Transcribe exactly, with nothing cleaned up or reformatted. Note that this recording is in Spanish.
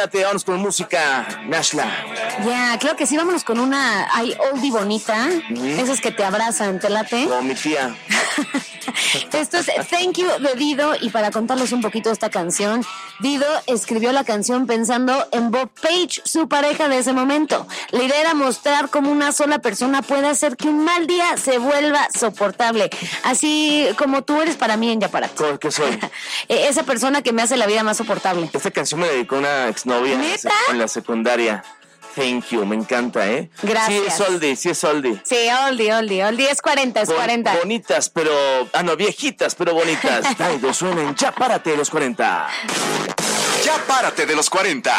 Vamos con música, Nashla. Ya, yeah, claro que sí, vámonos con una ay, oldie bonita, mm-hmm. Esas que te abrazan, ¿te late? Como mi tía. Esto es Thank You de Dido, y para contarles un poquito de esta canción, Dido escribió la canción pensando en Bob Page, su pareja de ese momento. La idea era mostrar cómo una sola persona puede hacer que un mal día se vuelva soportable, así como tú eres para mí en Yaparat. ¿Qué soy? Esa persona que me hace la vida más soportable. Esta canción me dedicó una exnovia ¿Neta? En la secundaria. Thank you, me encanta, ¿eh? Gracias. Sí es oldie, sí es oldie. Sí, oldie, oldie, oldie es cuarenta, es Bon- cuarenta. Bonitas, pero... Ah, no, viejitas, pero bonitas. Ay, suenen, ya párate los cuarenta. Ya párate de los cuarenta.